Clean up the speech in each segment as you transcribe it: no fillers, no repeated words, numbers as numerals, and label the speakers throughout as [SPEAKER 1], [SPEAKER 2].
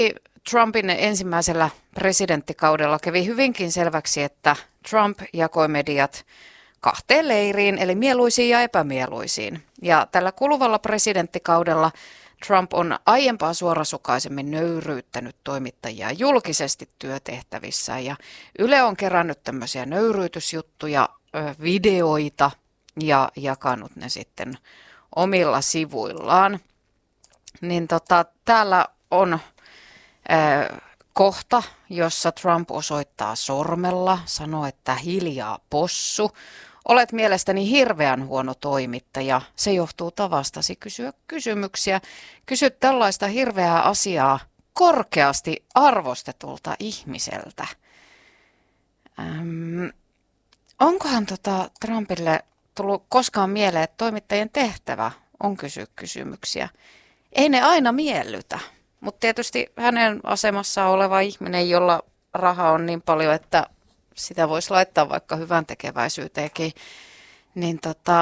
[SPEAKER 1] Trumpin ensimmäisellä presidenttikaudella kävi hyvinkin selväksi, että Trump jakoi mediat kahteen leiriin, eli mieluisiin ja epämieluisiin. Ja tällä kuluvalla presidenttikaudella Trump on aiempaa suorasukaisemmin nöyryyttänyt toimittajia julkisesti työtehtävissä. Ja Yle on kerännyt tämmöisiä nöyryytysjuttuja, videoita ja jakanut ne sitten omilla sivuillaan. Niin täällä on kohta, jossa Trump osoittaa sormella, sanoo, että hiljaa possu. Olet mielestäni hirveän huono toimittaja. Se johtuu tavastasi kysyä kysymyksiä. Kysyt tällaista hirveää asiaa korkeasti arvostetulta ihmiseltä. Onkohan Trumpille tullut koskaan mieleen, että toimittajien tehtävä on kysyä kysymyksiä? Ei ne aina miellytä, mutta tietysti hänen asemassaan oleva ihminen, jolla raha on niin paljon, että sitä voisi laittaa vaikka hyvän tekeväisyyteenkin, niin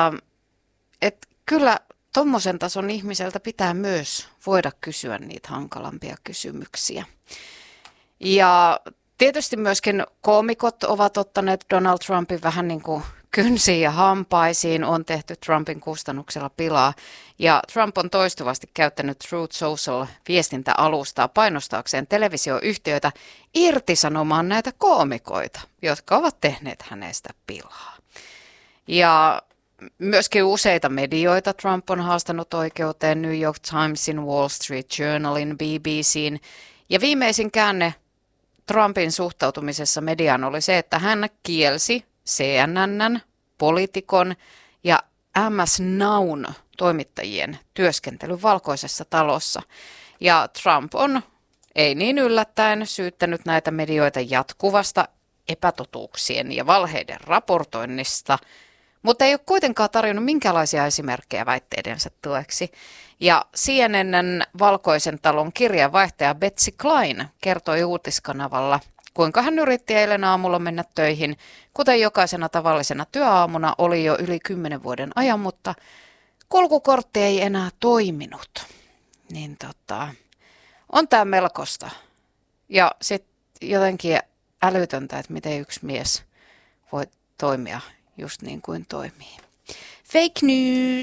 [SPEAKER 1] kyllä tommosen tason ihmiseltä pitää myös voida kysyä niitä hankalampia kysymyksiä. Ja tietysti myöskin koomikot ovat ottaneet Donald Trumpin vähän niin kuin kynsiin ja hampaisiin, on tehty Trumpin kustannuksella pilaa. Ja Trump on toistuvasti käyttänyt Truth Social viestintäalustaa painostaakseen televisioyhtiöitä irtisanomaan näitä koomikoita, jotka ovat tehneet hänestä pilaa. Ja myöskin useita medioita Trump on haastanut oikeuteen, New York Timesin, Wall Street Journalin, BBCn. Ja viimeisin käänne Trumpin suhtautumisessa mediaan oli se, että hän kielsi CNN:n, Politikon ja MS Now'n toimittajien työskentelyn Valkoisessa talossa. Ja Trump on, ei niin yllättäen, syyttänyt näitä medioita jatkuvasta epätotuuksien ja valheiden raportoinnista, mutta ei ole kuitenkaan tarjonnut minkälaisia esimerkkejä väitteidensä tueksi. Ja CNN:n Valkoisen talon kirjeenvaihtaja Betsy Klein kertoi uutiskanavalla, kuinka hän yritti eilen aamulla mennä töihin, kuten jokaisena tavallisena työaamuna oli jo yli 10 vuoden ajan, mutta kulkukortti ei enää toiminut. Niin on tämä melkoista. Ja sitten jotenkin älytöntä, että miten yksi mies voi toimia just niin kuin toimii. Fake news!